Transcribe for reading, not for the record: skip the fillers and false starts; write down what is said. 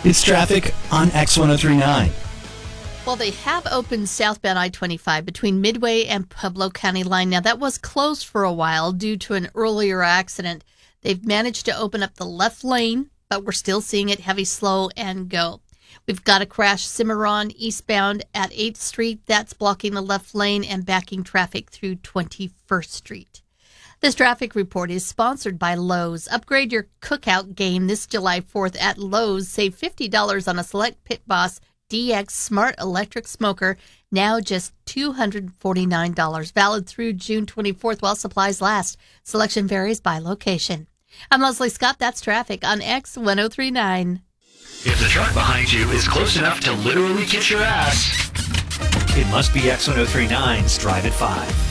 It's traffic on X1039. Well, they have opened southbound I-25 between Midway and Pueblo County line. Now, that was closed for a while due to an earlier accident. They've managed to open up the left lane, but we're still seeing it heavy, slow, and go. We've got a crash Cimarron eastbound at 8th Street. That's blocking the left lane and backing traffic through 21st Street. This traffic report is sponsored by Lowe's. Upgrade your cookout game this July 4th at Lowe's. Save $50 on a select Pit Boss DX Smart Electric Smoker, now just $249. Valid through June 24th while supplies last. Selection varies by location. I'm Leslie Scott. That's traffic on X1039. If the truck behind you is close enough to literally kiss your ass, It must be X1039's Drive at 5.